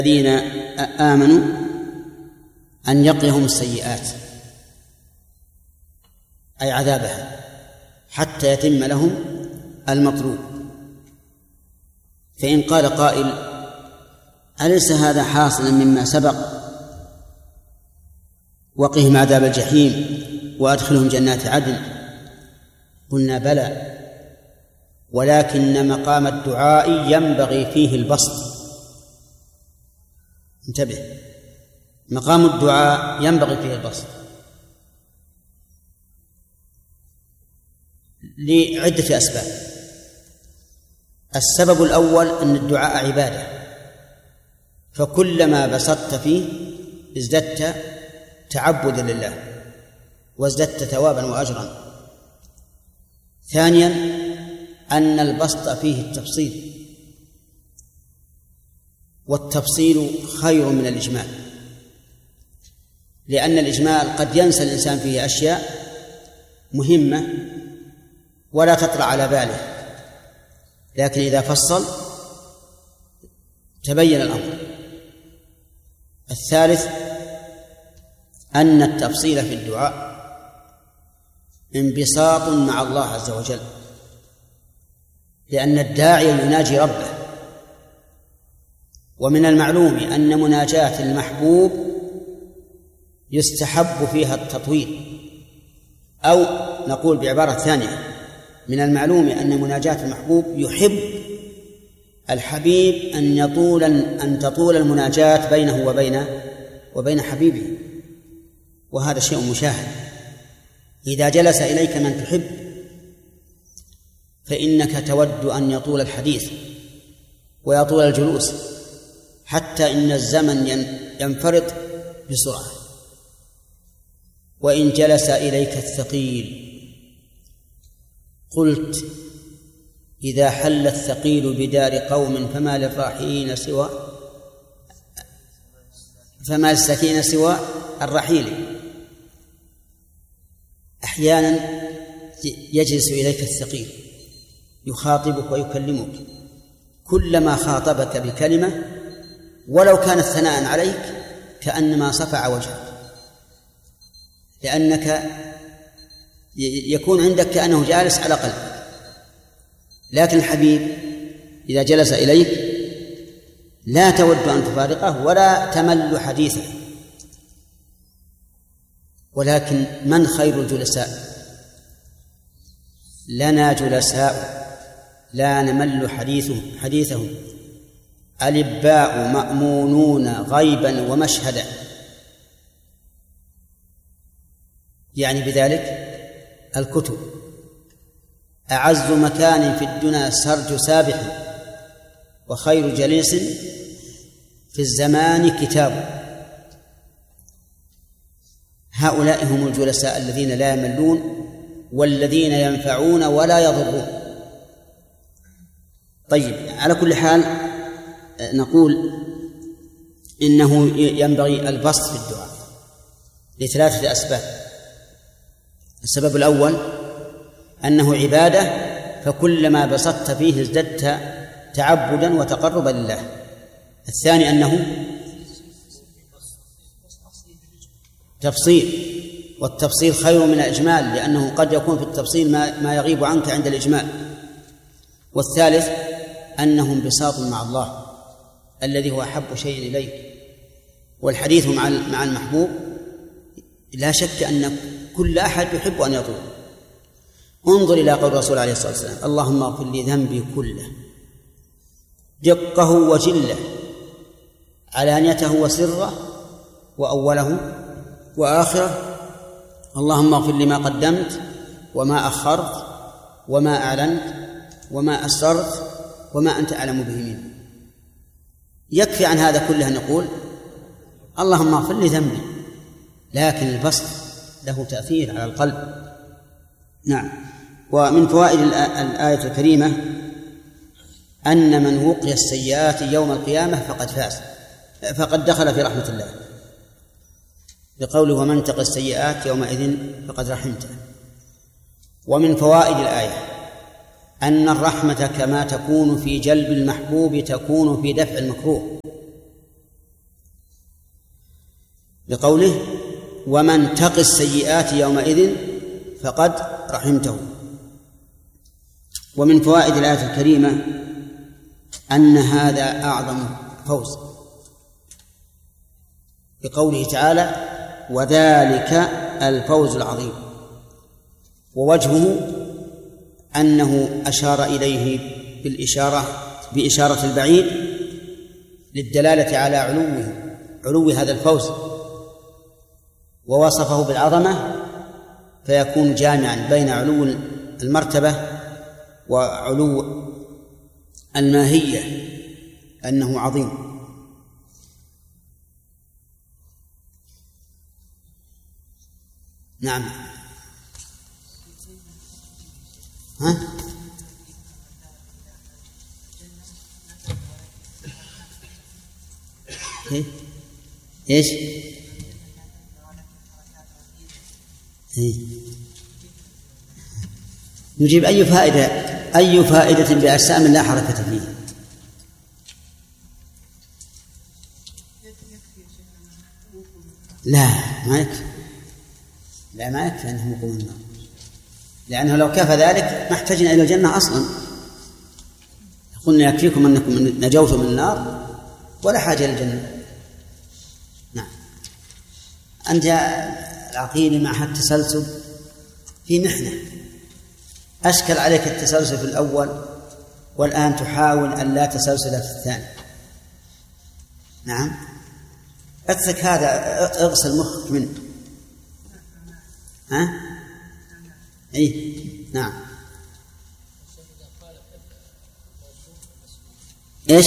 الذين آمنوا أن يقيهم السيئات أي عذابها حتى يتم لهم المطلوب. فإن قال قائل: أليس هذا حاصلا مما سبق؟ وقهم عذاب الجحيم وأدخلهم جنات عدن. قلنا: بلى، ولكن مقام الدعاء ينبغي فيه البسط. انتبه، مقام الدعاء ينبغي فيه البسط لعدة أسباب. السبب الأول أن الدعاء عبادة، فكلما بسطت فيه ازددت تعبدا لله وازددت ثوابا وأجرا. ثانيا أن البسط فيه التفصيل، والتفصيل خير من الإجمال، لأن الإجمال قد ينسى الإنسان فيه أشياء مهمة ولا تطرأ على باله، لكن إذا فصل تبين الأمر. الثالث أن التفصيل في الدعاء انبساط مع الله عز وجل، لأن الداعي يناجي ربه، ومن المعلوم أن مناجاة المحبوب يستحب فيها التطويل، أو نقول بعبارة ثانية: من المعلوم أن مناجاة المحبوب يحب الحبيب أن تطول المناجاة بينه وبين حبيبه، وهذا شيء مشاهد. إذا جلس إليك من تحب فإنك تود أن يطول الحديث ويطول الجلوس، حتى إن الزمن ينفرط بسرعة. وإن جلس إليك الثقيل قلت: إذا حل الثقيل بدار قوم فما للسكين سوى الرحيل. أحيانا يجلس إليك الثقيل يخاطبك ويكلمك، كلما خاطبك بكلمة ولو كانت ثناء عليك كأنما صفع وجهك، لأنك يكون عندك كأنه جالس على قلبك. لكن الحبيب إذا جلس إليك لا تود أن تفارقه ولا تمل حديثه. ولكن من خير الجلساء؟ لنا جلساء لا نمل حديثهم ألباء مأمونون غيبا ومشهدا، يعني بذلك الكتب. أعز مكان في الدنيا سرج سابح، وخير جليس في الزمان كتاب. هؤلاء هم الجلساء الذين لا يملون والذين ينفعون ولا يضرون. طيب، على كل حال نقول إنه ينبغي البسط في الدعاء لثلاثة أسباب. السبب الأول أنه عبادة، فكلما بسطت فيه ازددت تعبدا وتقربا لله. الثاني أنه تفصيل، والتفصيل خير من الإجمال، لأنه قد يكون في التفصيل ما يغيب عنك عند الإجمال. والثالث أنه انبساط مع الله الذي هو أحب شيء إليك. والحديث مع المحبوب لا شك أن كل أحد يحب أن يطول. انظر إلى قول الرسول عليه الصلاة والسلام: اللهم اغفر لي ذنبي كله دقه وجله علانيته وسره وأوله وآخره، اللهم اغفر لي ما قدمت وما أخرت وما أعلنت وما أسررت وما أنت أعلم به مني. يكفي عن هذا كله أن نقول اللهم اغفر لي ذنبي، لكن البسط له تأثير على القلب. نعم. ومن فوائد الآية الكريمة أن من وقي السيئات يوم القيامة فقد فاز، فقد دخل في رحمة الله، بقوله: ومن تق السيئات يومئذ فقد رحمته. ومن فوائد الآية أن الرحمة كما تكون في جلب المحبوب تكون في دفع المكروه، لقوله ومن تق السيئات يومئذ فقد رحمته. ومن فوائد الآية الكريمة أن هذا أعظم فوز، بقوله تعالى وذلك الفوز العظيم. ووجهه أنه أشار إليه بإشارة البعيد للدلالة على علو هذا الفوز، ووصفه بالعظمة فيكون جامعا بين علو المرتبة وعلو الماهية، أنه عظيم. نعم. ها؟ ايش؟ نجيب أي فائدة بأجسام لا حركة فيها. لا ما يكفي أنهم يقومون النار، لأنه لو كفى ذلك ما احتجنا إلى الجنة أصلا. قلنا يكفيكم أنكم نجوتم من النار ولا حاجة إلى الجنة. نعم. أنت العقيل مع التسلسل في محنة، أشكل عليك التسلسل في الأول والآن تحاول أن لا تسلسل في الثاني. نعم. أترك هذا، اغسل مخك منه. ها؟ أي نعم. إيش؟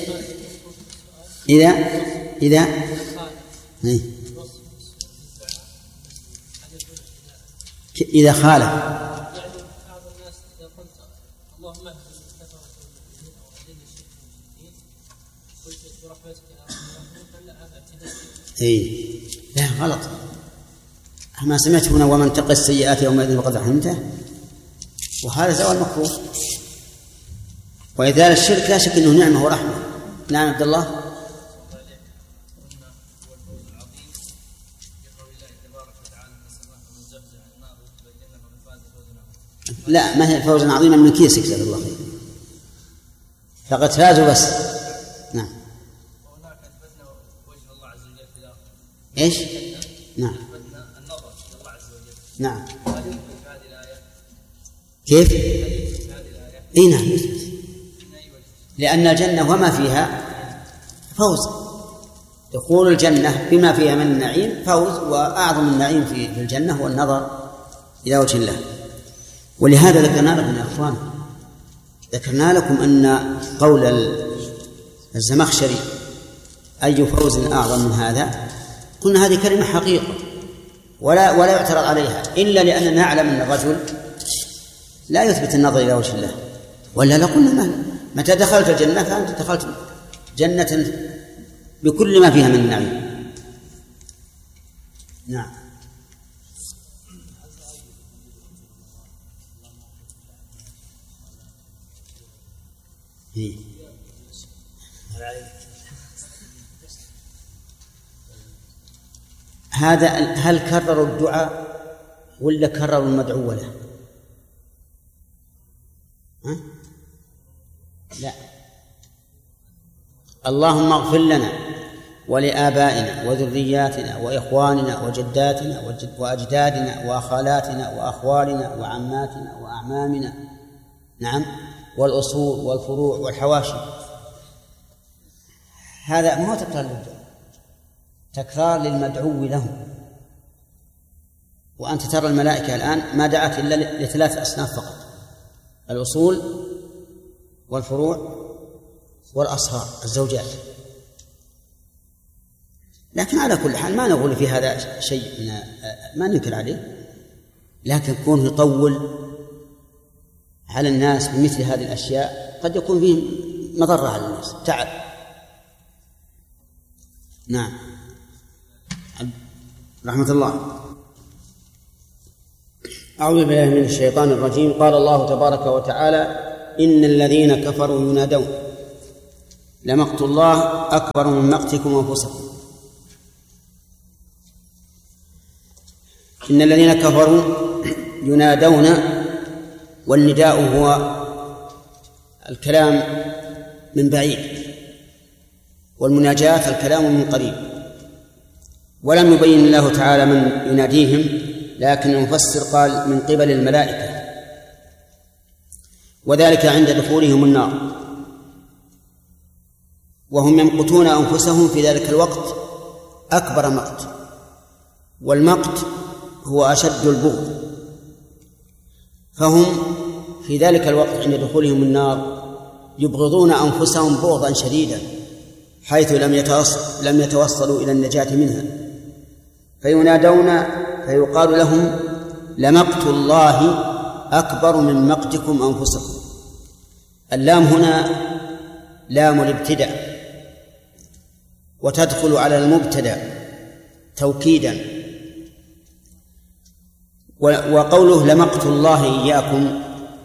إذا خالف اللهم اهد الكفرة والمجرمين أو أذل الشرك والمشركين قلت برحمتك يا لا غلط. ما سمعت هنا ومن تقى السيئات يومئذ فقد رحمته، وهذا زوال مكروه. وإزالة الشرك لا شك أنه نعمة ورحمة. نعم عبد الله. لا، ما هي فوزا عظيما من كيسك جزاك الله خير، فقد فازوا بس. نعم. وهناك أثبتنا وجه الله عز وجل في الآخرة. إيش؟ نعم. أثبتنا النظر إلى الله عز وجل. نعم. هل يمكن في هذه الآية؟ كيف؟ هل يمكن في هذه الآية؟ إيه نعم. لأن الجنة وما فيها فوز. دخول الجنة بما فيها من النعيم فوز، وأعظم النعيم في الجنة هو النظر إلى وجه الله. ولهذا ذكرنا لكم يا أخوان، ذكرنا لكم أن قول الزمخشري أي فوز أعظم من هذا، قلنا هذه كلمة حقيقة ولا يعترض عليها، إلا لأننا نعلم أن الرجل لا يثبت النظر إلى وجه الله، ولا لقلنا متى دخلت الجنة فأنت دخلت جنة بكل ما فيها من النعيم. نعم. هذا هل كرروا الدعاء ولا كرروا المدعو له؟ لا. اللهم اغفر لنا ولآبائنا وذرياتنا وإخواننا وجداتنا وأجدادنا وخالاتنا وأخوالنا وعماتنا وأعمامنا، نعم، والأصول والفروع والحواشي. هذا ما هو تكرار للدعاء، تكرار للمدعو له. وأنت ترى الملائكة الآن ما دعت إلا لثلاث أصناف فقط: الأصول والفروع والأصهار الزوجات. لكن على كل حال ما نقول في هذا شيء ما ننكر عليه، لكن كونه يطول على الناس بمثل هذه الأشياء قد يكون فيه مضرة على الناس، تعب. نعم. رحمة الله. أعوذ بالله من الشيطان الرجيم. قال الله تبارك وتعالى: إن الذين كفروا ينادون لمقت الله أكبر من مقتكم أنفسكم. إن الذين كفروا ينادون، والنداء هو الكلام من بعيد، والمناجاة الكلام من قريب. ولم يبين الله تعالى من يناديهم، لكن المفسر قال من قبل الملائكة، وذلك عند دخولهم النار، وهم يمقتون أنفسهم في ذلك الوقت أكبر مقت، والمقت هو أشد البغض، فهم في ذلك الوقت عند دخولهم النار يبغضون أنفسهم بغضا شديدا، حيث لم يتوصلوا إلى النجاة منها، فينادون فيقال لهم لمقت الله أكبر من مقتكم أنفسكم. اللام هنا لام الابتداء، وتدخل على المبتدأ توكيدا. وقوله لمقت الله إياكم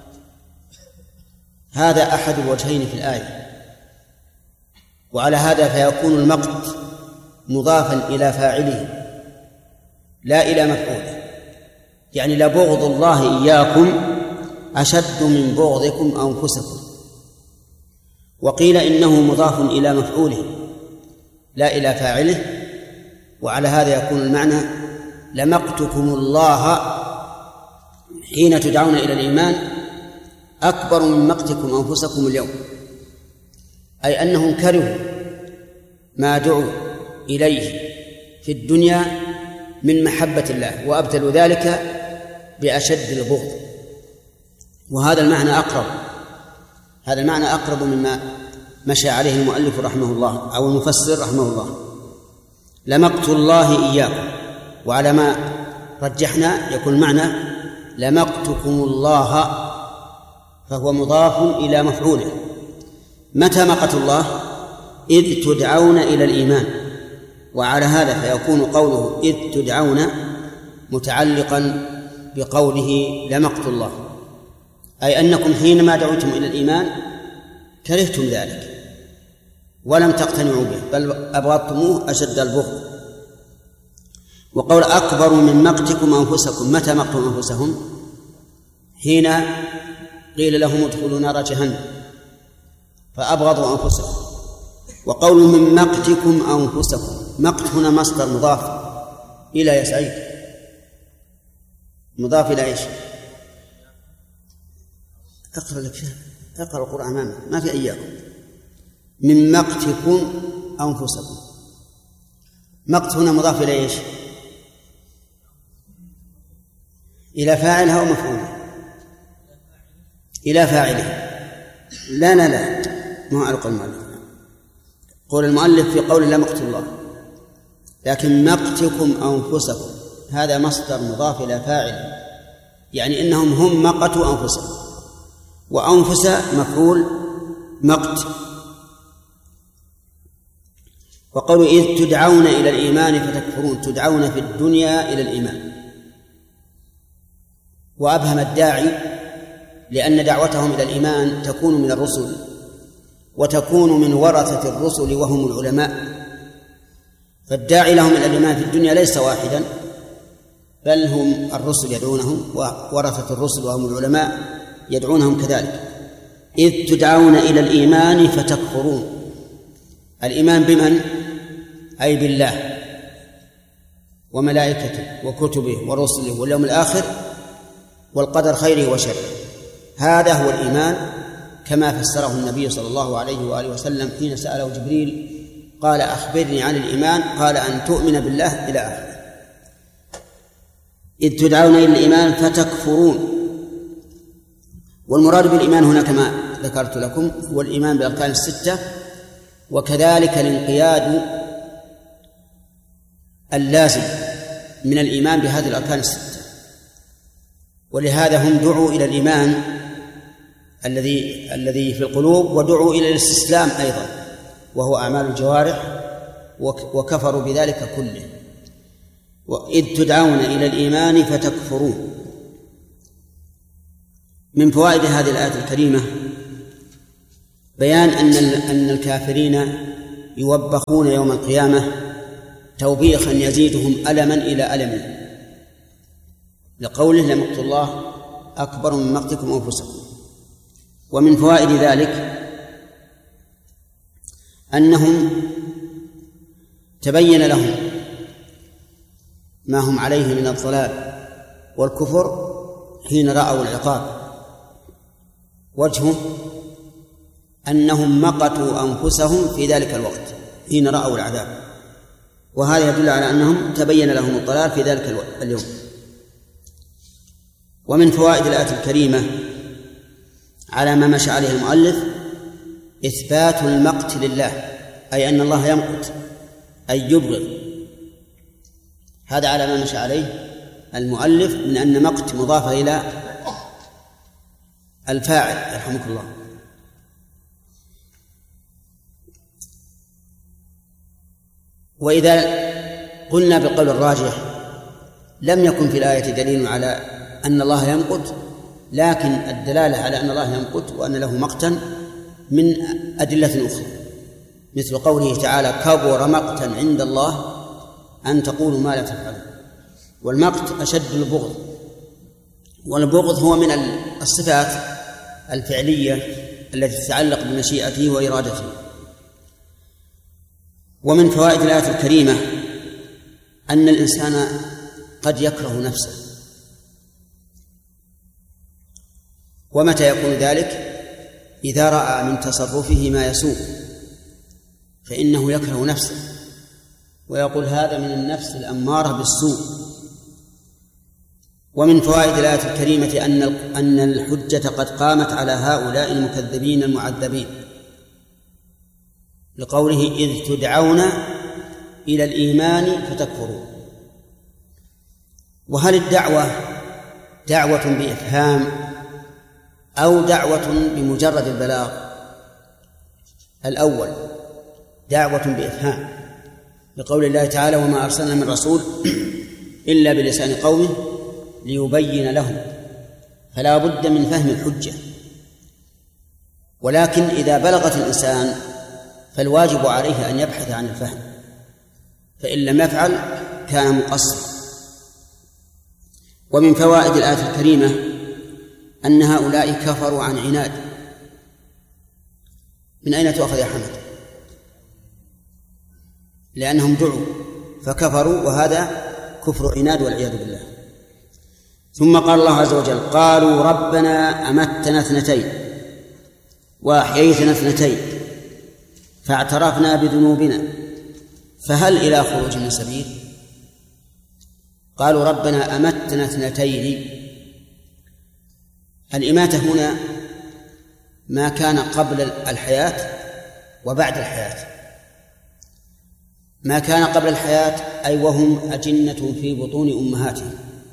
هذا أحد الوجهين في الآية، وعلى هذا فيكون المقت مضافا إلى فاعله لا إلى مفعوله، يعني لبغض الله إياكم أشد من بغضكم أنفسكم. وقيل إنه مضاف إلى مفعوله لا إلى فاعله، وعلى هذا يكون المعنى لمقتكم الله حين تدعون إلى الإيمان أكبر من مقتكم أنفسكم اليوم، أي أنهم كرهوا ما دعوا إليه في الدنيا من محبة الله، وأبدلوا ذلك بأشد البغض. وهذا المعنى أقرب، هذا المعنى أقرب مما مشى عليه المؤلف رحمه الله أو المفسر رحمه الله. لمقت الله إياكم، وعلى ما رجحنا يكون معنى لمقتكم الله، فهو مضاف إلى مفعوله. متى مقت الله؟ إذ تدعون إلى الإيمان، وعلى هذا فيكون قوله إذ تدعون متعلقا بقوله لمقت الله، أي أنكم حينما دعوتم إلى الإيمان كرهتم ذلك ولم تقتنعوا به، بل أبغضتموه أشد البغض. وقول أكبر من مقتكم أنفسكم، متى مقتم أنفسهم؟ حين قيل لهم ادخلوا نار جهنم فأبغضوا أنفسهم. وقول من مقتكم أنفسكم، مقت هنا مصدر مضاف إلى يسعيك، مضاف إلى إيش؟ اقرأ لك، اقرأ القرآن أمامك، ما في أياكم. من مقتكم أنفسكم، مقت هنا مضاف إلى إيش؟ إلى فاعلها ومفعولها، إلى فاعله. لا ما هو القول المؤلف، قول المؤلف في قول لا مقت الله، لكن مقتكم أنفسكم هذا مصدر مضاف إلى فاعل، يعني إنهم هم مقتوا أنفسهم، وأنفس مفعول مقت. وقالوا إذ تدعون إلى الإيمان فتكفرون، تدعون في الدنيا إلى الإيمان، وأبهم الداعي لأن دعوتهم إلى الإيمان تكون من الرسل وتكون من ورثة الرسل وهم العلماء، فالداعي لهم إلى الإيمان في الدنيا ليس واحدا، بل هم الرسل يدعونهم، وورثة الرسل وهم العلماء يدعونهم كذلك. إذ تدعون إلى الإيمان فتكفرون، الإيمان بمن؟ أي بالله وملائكته وكتبه ورسله واليوم الآخر والقدر خيره وشره، هذا هو الإيمان كما فسره النبي صلى الله عليه وآله وسلم حين سأله جبريل قال أخبرني عن الإيمان، قال أن تؤمن بالله إلى آخره. إذ تدعون إلى الإيمان فتكفرون، والمراد بالإيمان هنا كما ذكرت لكم هو الإيمان بالأركان الستة، وكذلك الانقياد اللازم من الإيمان بهذه الأركان الستة. ولهذا هم دعوا إلى الإيمان الذي في القلوب، ودعوا إلى الاستسلام أيضا وهو أعمال الجوارح، وكفروا بذلك كله. وإذ تدعون إلى الإيمان فتكفرون. من فوائد هذه الآية الكريمة بيان أن الكافرين يوبخون يوم القيامة توبيخا يزيدهم ألما إلى ألم، لقوله لمقت الله أكبر من مقتكم أنفسكم. ومن فوائد ذلك أنهم تبين لهم ما هم عليه من الضلال والكفر حين رأوا العقاب، وجهه أنهم مقتوا أنفسهم في ذلك الوقت حين رأوا العذاب، وهذا يدل على أنهم تبين لهم الضلال في ذلك اليوم. ومن فوائد الآية الكريمة على ما مشى عليه المؤلف إثبات المقت لله، أي أن الله يمقت أي يبغض. هذا على ما مشى عليه المؤلف من أن مقت مضافة إلى الفاعل يرحمك الله. وإذا قلنا بالقول الراجح لم يكن في الآية دليل على أن الله يمقت، لكن الدلالة على أن الله يمقت وأن له مقتا من أدلة أخرى، مثل قوله تعالى كبر مقتا عند الله أن تقولوا ما لا تفعلون. والمقت أشد البغض، والبغض هو من الصفات الفعلية التي تتعلق بمشيئته وإرادته. ومن فوائد الآية الكريمة أن الإنسان قد يكره نفسه، ومتى يكون ذلك؟ إذا رأى من تصرفه ما يسوء فإنه يكره نفسه ويقول هذا من النفس الأمارة بالسوء. ومن فوائد الآية الكريمة أن الحجة قد قامت على هؤلاء المكذبين المعذبين، لقوله إذ تدعون إلى الإيمان فتكفرون. وهل الدعوة دعوة بإفهام أو دعوة بمجرد البلاغ؟ الأول دعوة بإفهام، لقول الله تعالى وما أرسلنا من رسول إلا بلسان قومه ليبين لهم، فلا بد من فهم الحجة. ولكن إذا بلغت الإنسان فالواجب عليه أن يبحث عن الفهم، فإن لم يفعل كان مقصرا. ومن فوائد الآية الكريمة أن هؤلاء كفروا عن عناد. من أين تؤخذ يا حمد؟ لأنهم دعوا فكفروا، وهذا كفر عناد والعياذ بالله. ثم قال الله عز وجل قالوا ربنا أمتنا 2 وأحييتنا 2 فاعترفنا بذنوبنا فهل إلى خروج من سبيل؟ قالوا ربنا أمتنا 2. الإماتة هنا ما كان قبل الحياة وبعد الحياة. ما كان قبل الحياة أي وهم أجنة في بطون أمهاتهم،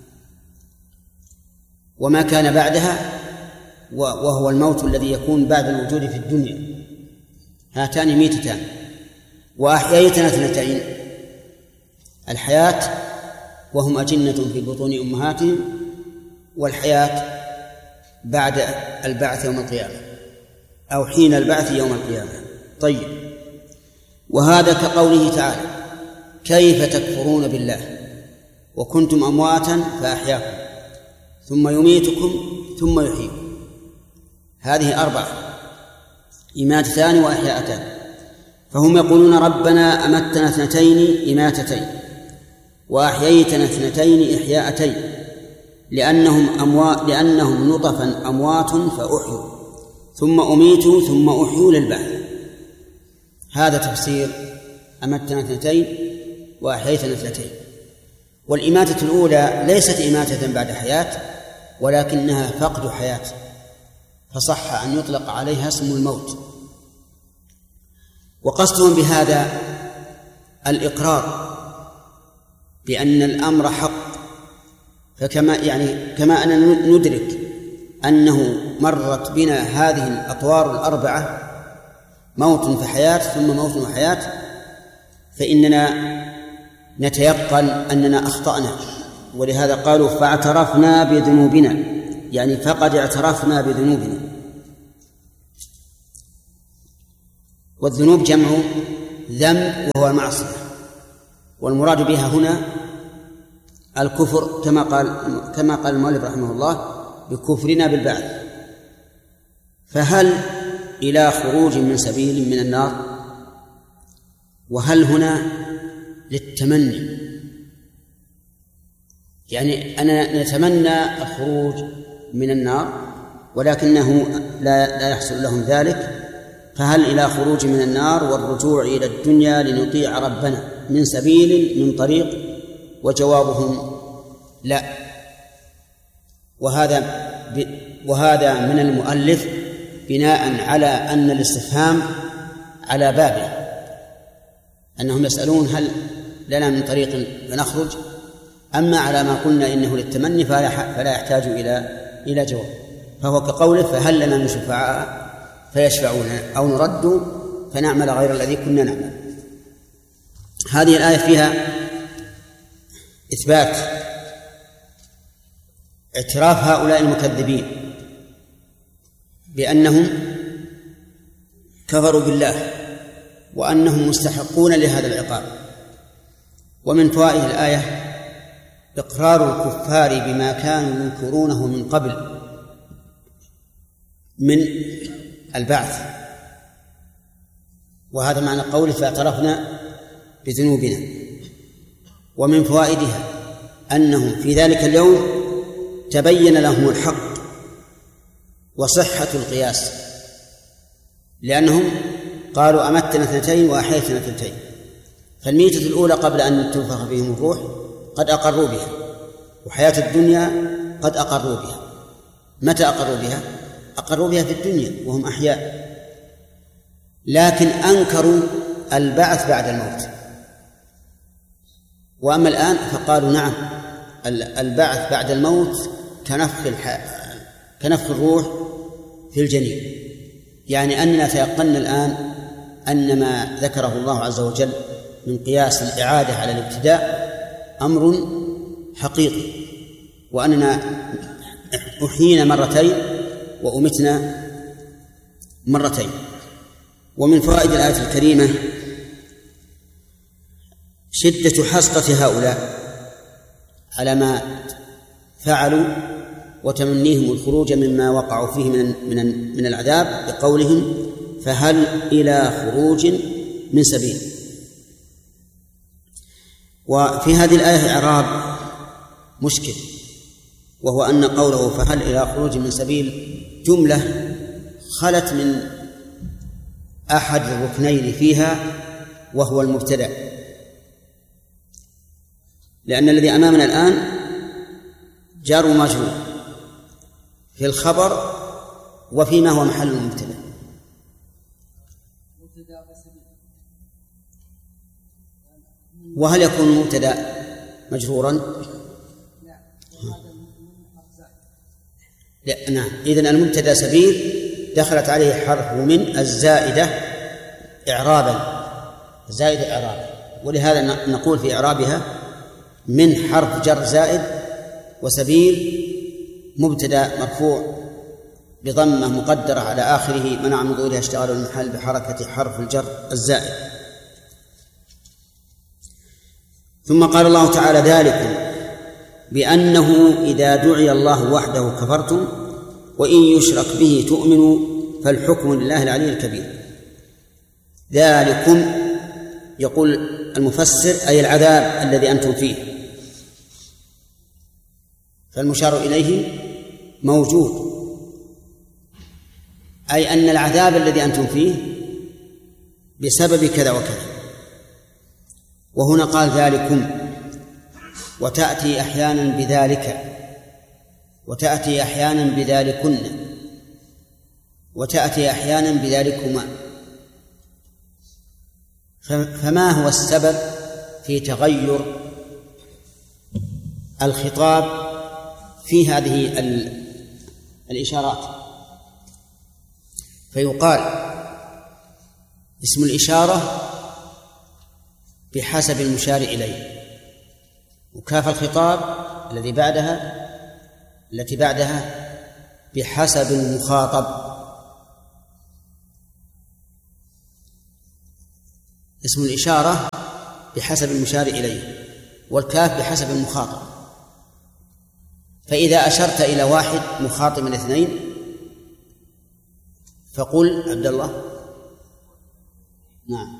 وما كان بعدها وهو الموت الذي يكون بعد الوجود في الدنيا. هاتان ميتتان. وأحييتنا 2 الحياة وهم أجنة في بطون أمهاتهم، والحياة بعد البعث يوم القيامة أو حين البعث يوم القيامة. طيب، وهذا كقوله تعالى كيف تكفرون بالله وكنتم أمواتا فأحياكم ثم يميتكم ثم يحييكم. هذه 4 إماتتان وإحياءتان. فهم يقولون ربنا أمتنا 2 إماتتين وأحييتنا 2 إحياءتين لأنهم نطفا أموات فأحيوا ثم أميتوا ثم أحيوا للبعث. هذا تفسير أمتنا 2 وأحييتنا 2. والإماتة الأولى ليست إماتة بعد حياة، ولكنها فقد حياة، فصح أن يطلق عليها اسم الموت. وقصدهم بهذا الإقرار بأن الأمر حق، كما أننا ندرك أنه مرت بنا هذه الأطوار 4 موت فحياة ثم موت وحياة، فإننا نتيقن أننا أخطأنا. ولهذا قالوا فاعترفنا بذنوبنا، يعني فقد اعترفنا بذنوبنا. والذنوب جمع ذنب وهو المعصية، والمراد بها هنا الكفر كما قال المؤلف رحمه الله بكفرنا بالبعث. فهل إلى خروج من سبيل من النار؟ وهل هنا للتمني، يعني أنا نتمنى الخروج من النار ولكنه لا يحصل لهم ذلك، فهل إلى خروج من النار والرجوع إلى الدنيا لنطيع ربنا من سبيل من طريق؟ وجوابهم لا. وهذا من المؤلف بناء على أن الاستفهام على بابه، أنهم يسألون هل لنا من طريق فنخرج، أما على ما قلنا إنه للتمني فلا يحتاج إلى جواب، فهو كقوله فهل لنا من شفعاء فيشفعون، أو نرد فنعمل غير الذي كنا نعمل. هذه الآية فيها إثبات اعتراف هؤلاء المكذبين بأنهم كفروا بالله وأنهم مستحقون لهذا العقاب. ومن فوائد الآية إقرار الكفار بما كانوا ينكرونه من قبل من البعث، وهذا معنى قوله فاعترفنا بذنوبنا. ومن فوائدها أنهم في ذلك اليوم تبين لهم الحق وصحة القياس، لأنهم قالوا أمتنا 2 وأحييتنا 2، فالميتة الأولى قبل أن تنفخ فيهم الروح قد أقروا بها، وحياة الدنيا قد أقروا بها. متى أقروا بها؟ أقروا بها في الدنيا وهم أحياء، لكن أنكروا البعث بعد الموت. وأما الآن فقالوا نعم البعث بعد الموت كنفخ الروح في الجنين، يعني أننا تيقنا الآن أن ما ذكره الله عز وجل من قياس الإعادة على الابتداء أمر حقيقي، وأننا أحيينا 2 وأمتنا 2. ومن فوائد الآية الكريمة شدة حسرة هؤلاء على ما فعلوا وتمنيهم الخروج مما وقعوا فيه من العذاب بقولهم فهل إلى خروج من سبيل. وفي هذه الآية إعراب مشكل، وهو أن قوله فهل إلى خروج من سبيل جملة خلت من أحد الركنين فيها وهو المبتدأ، لأن الذي أمامنا الآن جار ومجرور في الخبر وفيما هو محل المبتدأ. وهل يكون المبتدأ مجرورا؟ لا. نعم، إذن المبتدأ سبيل دخلت عليه حرف من الزائدة إعرابا، زائدة إعرابا، ولهذا نقول في إعرابها من حرف جر زائد، وسبيل مبتدأ مرفوع بضمة مقدرة على آخره منع من ظهورها اشتغال المحل بحركة حرف الجر الزائد. ثم قال الله تعالى ذلكم بأنه إذا دعي الله وحده كفرتم وإن يشرك به تؤمنوا فالحكم لله العلي الكبير. ذلكم يقول المفسر أي العذاب الذي أنتم فيه، فالمشار إليه موجود، أي أن العذاب الذي أنتم فيه بسبب كذا وكذا. وهنا قال ذلكم، وتأتي أحيانا بذلك، وتأتي أحيانا بذلكن، وتأتي أحيانا بذلكما. فما هو السبب في تغير الخطاب في هذه الإشارات؟ فيقال اسم الإشارة بحسب المشار إليه، وكاف الخطاب التي بعدها بحسب المخاطب. اسم الإشارة بحسب المشار إليه، والكاف بحسب المخاطب. فإذا أشرت إلى واحد مخاطبا اثنين فقل عبد الله. نعم.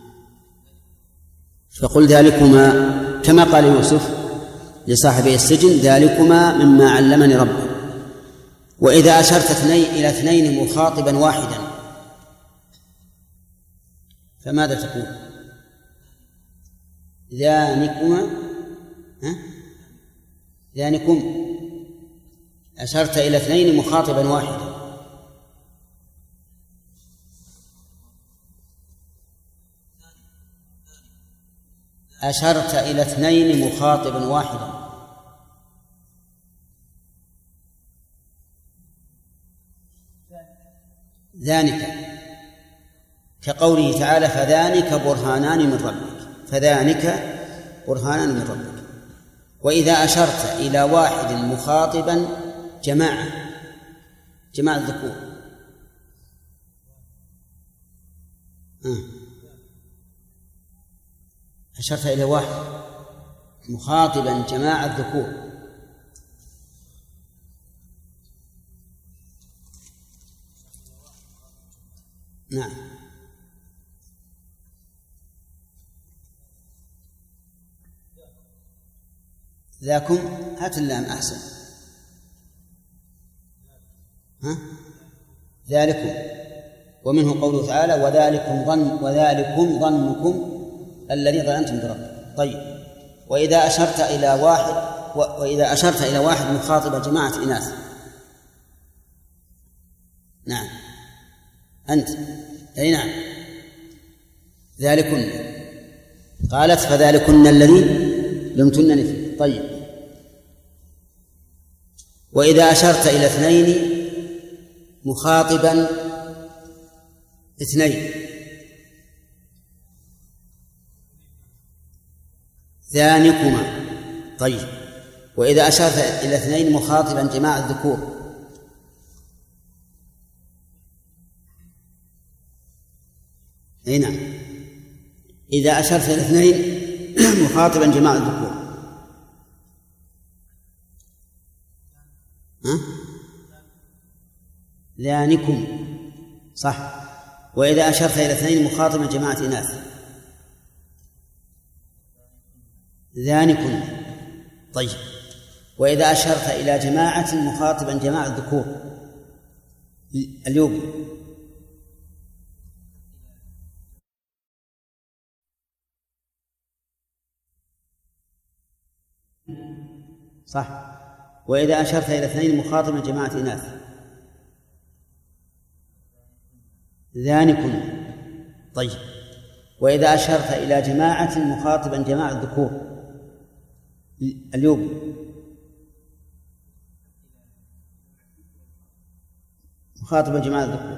فقل ذلكما كما قال يوسف لصاحبي السجن ذلكما مما علمني ربي. وإذا أشرت إلى اثنين مخاطبا واحدا فماذا تقول؟ ذانكم أشرت إلى اثنين مخاطبا واحدا. أشرت إلى اثنين مخاطبا واحدا. ذلك كقوله تعالى فذلك برهانان من ربك، فذلك برهانان من ربك. وإذا أشرت إلى واحد مخاطبا جماعة الذكور أشرت إلى واحد مخاطبا جماعة الذكور نعم. ذاكم هات اللام أحسن. ذلكم. ومنه قوله تعالى وذلكم ظنكم الذي ظننتم بربكم. طيب. وإذا أشرت إلى واحد مخاطب جماعة إناث. نعم أنت أي نعم ذلكن. قالت فذلكن الذي لمتنني فيه. طيب. وإذا أشرت إلى اثنين مخاطبا اثنين ذانكما. طيب. وإذا أشرت إلى اثنين مخاطبا جماعة الذكور أي نعم. إذا أشرت إلى اثنين مخاطبا جماعة الذكور ذانكم صح. وإذا أشرت إلى اثنين مخاطبا جماعة إناث ذانكم. طيب. وإذا أشرت إلى جماعة مخاطبا جماعة الذكور اليوم صح. وإذا أشرت إلى اثنين مخاطبا جماعة إناث ذانكم. طيب. وإذا أشرت إلى جماعة مخاطبا جماعة الذكور اليوم مخاطبا جماعة الذكور